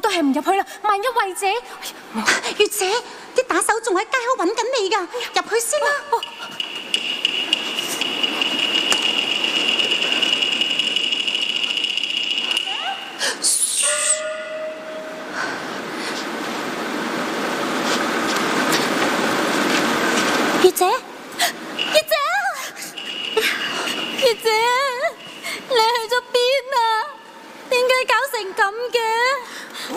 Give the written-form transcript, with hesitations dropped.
都係唔入去啦。萬一慧姐， 月姐，啲打手仲喺街口揾緊你㗎，入去先啦。月姐。